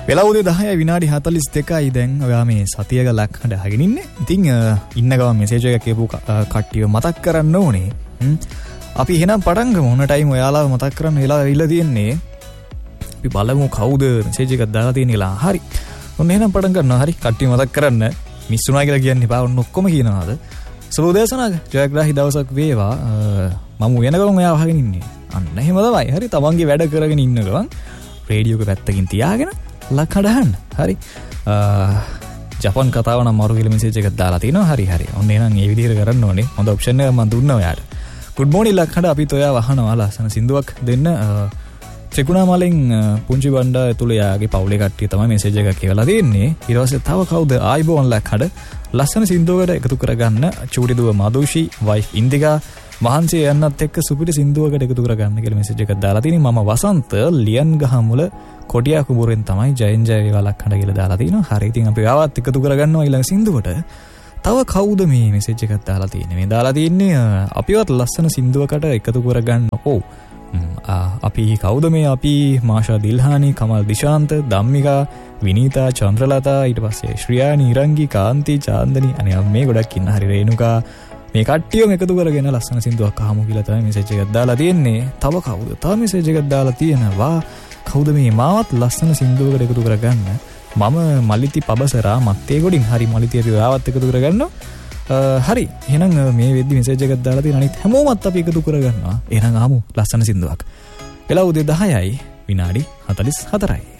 වෙලා උදේ 10 විනාඩි 42යි දැන් ඔයා මේ සතියක ලක්හඬ අහගෙන ඉන්නේ. ඉතින් ඉන්න ගමන් මෙසේජ් එකක් කියපු කට්ටිය මතක් කරන්න ඕනේ. අපි එහෙනම් පටන් ගමු. මොන ටයිම් ඔයාලා මතක් කරන්න වෙලා ඉල්ල තියෙන්නේ. අපි බලමු කවුද මෙසේජ් එකක් දාලා තියෙන්නේ කියලා. හරි. ඔන්න එහෙනම් පටන් ගන්නවා. හරි. කට්ටිය මතක් කරන්න. මිස් වුණා කියලා කියන්න එපා. ඔන්න ඔක්කොම කියනවාද? සුබෝදේශනාග ජයග්‍රාහී දවසක් වේවා. මම උයන ගමන් ඔයා අහගෙන ඉන්නේ. අන්න එහෙම තමයි. හරි. තමන්ගේ වැඩ කරගෙන ඉන්න ගමන් රේඩියෝ එක පැත්තකින් තියාගෙන ලක්හඬ අහන්න. හරි. ජපන් කතාව නම් මරු කියලා මෙසේජ් එකක් දාලා තිනවා. හරි හරි. ඔන්න එහෙනම් මේ විදිහට කරන්න ඕනේ. හොඳ ඔප්ෂන් එකක් මම දුන්නා ඔයාලට. good morning ලක්හඬ අපිත් ඔයා වහනවා ලස්සන සින්දුවක් දෙන්න. ත්‍රිකුණාමලෙන් පුංචි බණ්ඩා ඇතුළේ යාගේ පවුලේ කට්ටිය තමයි මෙසේජ් එකක් කියලා දෙන්නේ. ඊට පස්සේ තව කවුද ආයිබෝන් ලක්හඬ ලස්සන සින්දුවකට එකතු කරගන්න චූටි දුව මදුෂි වයිෆ් ඉන්දිකා මහන්සිය යන්නත් එක්ක සුපිරි සින්දුවකට එකතු කරගන්න කියලා මෙසේජ් එකක් දාලා තිනේ. මම වසන්ත ලියන් ගහමුල කොටියා කුඹුරෙන් තමයි ජයෙන් ජය වේවා ලක්හඬ කියලා දාලා තිනවා. හරි. ඉතින් අපි ආවත් එකතු කරගන්නවා ඊළඟ සින්දුවට. තව කවුද මේ මෙසේජ් එකක් දාලා තියෙන්නේ? මේ දාලා තින්නේ අපිවත් ලස්සන සින්දුවකට එකතු කරගන්නකෝ. අපි කවුද මේ? අපි මාෂා දිල්හානි, කමල් දිශාන්ත, ධම්මිකා, විනීතා, චන්ද්‍රලතා, ඊට පස්සේ ශ්‍රියානි, ඉරංගි, කාන්ති, චාන්දනි, අනේ මේ ගොඩක් ඉන්න. හරි. රේණුකා මේ කට්ටියම එකතු කරගෙන ලස්සන සින්දුවක් අහමු කියලා තමයි මෙසේජ් එකක් දාලා තියෙන්නේ. තව කවුද? තව මෙසේජ් එකක් දාලා තියෙනවා. කවුද මේ? මාවත් ලස්සන සින්දුවකට එකතු කරගන්න. මම මලිති පබසරා මත්තේ ගොඩින්. හරි. මලිති අපි ඔයාවත් එකතු කරගන්නවා. හරි. එහෙනම් මේ වෙද්දි මෙසේජ් එකක් දාලා තියෙන අනිත් හැමෝමත් අපි එකතු කරගන්නවා. එහෙනම් ආමු ලස්සන සින්දුවක්. වෙලා උදේ 10යි විනාඩි 44යි.